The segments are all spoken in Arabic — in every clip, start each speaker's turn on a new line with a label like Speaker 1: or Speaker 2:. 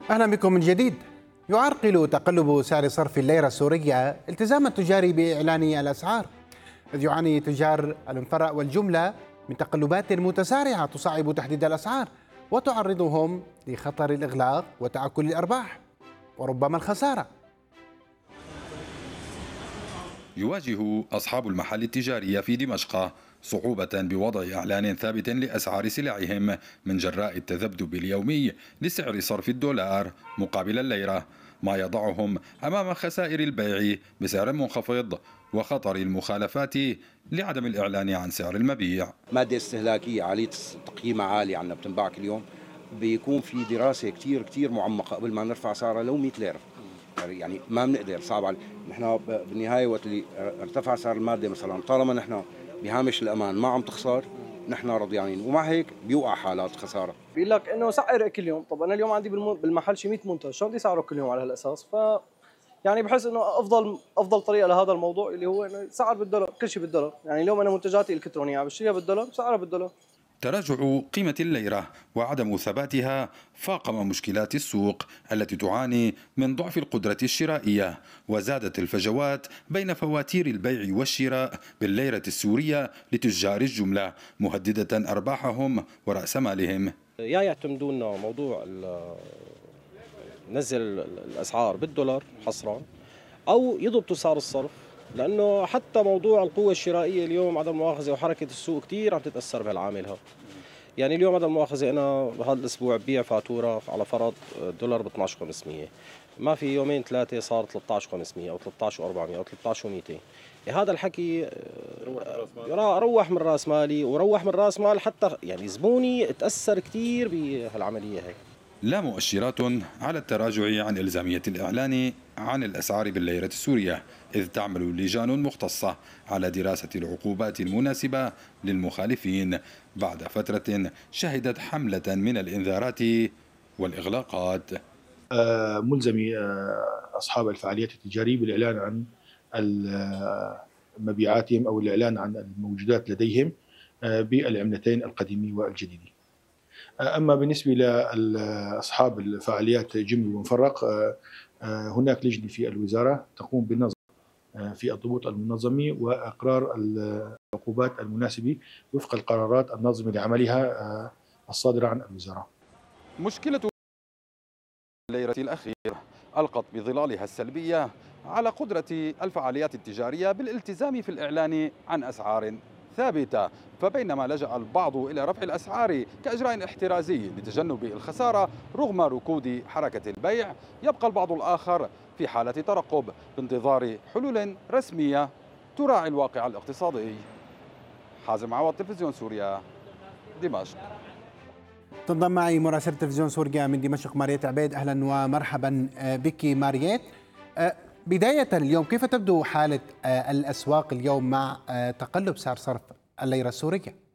Speaker 1: أهلا بكم من جديد. يعرقل تقلب سعر صرف الليرة السورية التزام التجار بإعلان الأسعار، إذ يعاني تجار المفرق والجملة من تقلبات متسارعة تصعب تحديد الأسعار وتعرضهم لخطر الإغلاق وتعكل الأرباح وربما الخسارة.
Speaker 2: يواجه أصحاب المحال التجارية في دمشق صعوبة بوضع إعلان ثابت لأسعار سلعهم من جراء التذبذب اليومي لسعر صرف الدولار مقابل الليرة، ما يضعهم أمام خسائر البيع بسعر منخفض وخطر المخالفات لعدم الإعلان عن سعر المبيع.
Speaker 3: مادة استهلاكية عالية تقييمها عالي عنا بتنباع كل يوم، بيكون في دراسة كتير معمقة قبل ما نرفع سعرها لو 100 ليرة. يعني ما بنقدر، صعب على نحن بالنهاية وقت اللي ارتفع سعر المادة مثلا، طالما نحن بهامش الأمان ما عم تخسر نحن رضيانين، ومع هيك بيوقع حالات خسارة.
Speaker 4: بيقول لك إنه سعر كل يوم، طب أنا اليوم عندي بالمحل شي 100 منتج، شو بدي سعره كل يوم على هالأساس؟ يعني بحس إنه أفضل طريقة لهذا الموضوع اللي هو إنه سعر بالدولار، كل شيء بالدولار. يعني اليوم أنا منتجاتي الإلكترونية عم بشتريها بالدولار، سعرها بالدولار.
Speaker 2: تراجع قيمة الليرة وعدم ثباتها فاقم مشكلات السوق التي تعاني من ضعف القدرة الشرائية، وزادت الفجوات بين فواتير البيع والشراء بالليرة السورية لتجار الجملة، مهددة أرباحهم ورأس مالهم.
Speaker 5: يا يعتمدون موضوع نزل الأسعار بالدولار حصرا، أو يضبطوا سعر الصرف، لأنه حتى موضوع القوة الشرائية اليوم عدم المؤاخذة وحركة السوق كتير عم تتأثر بهالعاملها. يعني اليوم عدم المؤاخذة أنا بهذا الأسبوع ببيع فاتورة على فرض دولار ب 12,500، ما في يومين ثلاثة صار 13,500 أو 13,400 أو 13,200. هذا الحكي روح من راس مالي وروح من راس مال حتى يعني زبوني تأثر كتير بهالعملية هيك.
Speaker 2: لا مؤشرات على التراجع عن إلزامية الإعلان عن الأسعار بالليرة السورية، إذ تعمل لجان مختصة على دراسة العقوبات المناسبة للمخالفين بعد فترة شهدت حملة من الإنذارات والإغلاقات.
Speaker 6: ملزمي أصحاب الفعاليات التجارية بالإعلان عن مبيعاتهم أو الإعلان عن الموجودات لديهم بالعملتين القديمة والجديدة. أما بالنسبة لأصحاب الفعاليات جملة ومفرق، هناك لجنة في الوزارة تقوم بالنظر في الضبوط المنظمة وإقرار العقوبات المناسبة وفق القرارات الناظمة لعملها الصادرة عن الوزارة.
Speaker 2: مشكلة الليرة الأخيرة ألقت بظلالها السلبية على قدرة الفعاليات التجارية بالالتزام في الإعلان عن أسعار ثابتة، فبينما لجأ البعض إلى رفع الأسعار كإجراء احترازي لتجنب الخسارة رغم ركود حركة البيع، يبقى البعض الآخر في حالة ترقب بانتظار حلول رسمية تراعي الواقع الاقتصادي. حازم عوض، تلفزيون سوريا، دمشق.
Speaker 1: تنضم معي مراسلة تلفزيون سوريا من دمشق ماريت عبيد. أهلا ومرحبا بك ماريت. بداية اليوم كيف تبدو حالة الأسواق اليوم مع تقلب سعر صرف الليرة السورية؟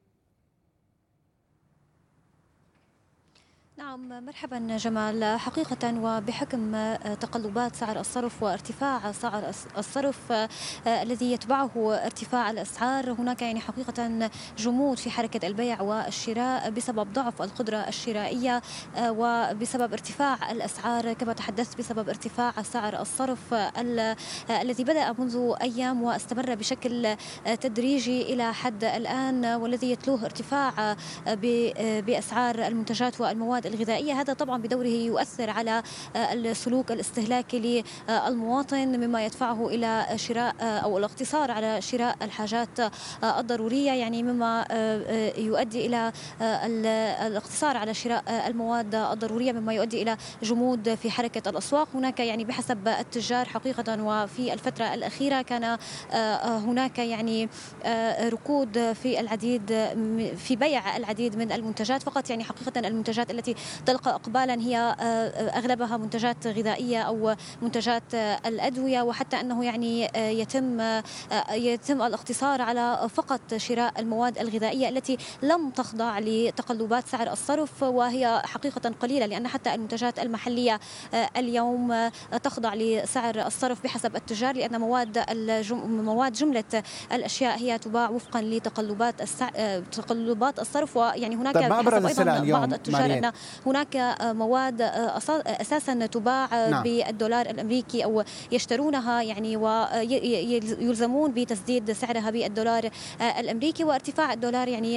Speaker 7: نعم مرحبا جمال. حقيقة وبحكم تقلبات سعر الصرف وارتفاع سعر الصرف الذي يتبعه ارتفاع الأسعار، هناك يعني حقيقة جمود في حركة البيع والشراء بسبب ضعف القدرة الشرائية وبسبب ارتفاع الأسعار كما تحدثت، بسبب ارتفاع سعر الصرف الذي بدأ منذ أيام واستمر بشكل تدريجي إلى حد الآن، والذي يتلوه ارتفاع بأسعار المنتجات والمواد الغذائية. هذا طبعا بدوره يؤثر على السلوك الاستهلاكي للمواطن، مما يدفعه إلى شراء أو الاقتصار على شراء الحاجات الضرورية، يعني مما يؤدي إلى الاقتصار على شراء المواد الضرورية، مما يؤدي إلى جمود في حركة الأسواق. هناك يعني بحسب التجار حقيقة وفي الفترة الأخيرة كان هناك يعني ركود في العديد في بيع العديد من المنتجات، فقط يعني حقيقة المنتجات التي تلقى إقبالا هي أغلبها منتجات غذائية أو منتجات الأدوية، وحتى أنه يعني يتم الاقتصار على فقط شراء المواد الغذائية التي لم تخضع لتقلبات سعر الصرف، وهي حقيقة قليلة، لأن حتى المنتجات المحلية اليوم تخضع لسعر الصرف بحسب التجار، لأن مواد جملة الأشياء هي تباع وفقا لتقلبات الصرف. ويعني هناك
Speaker 1: طيب ما أبرز السلع اليوم
Speaker 7: بعض التجار أن هناك مواد أساسا تباع بالدولار الأمريكي أو يشترونها يعني ويلزمون بتسديد سعرها بالدولار الأمريكي، وارتفاع الدولار يعني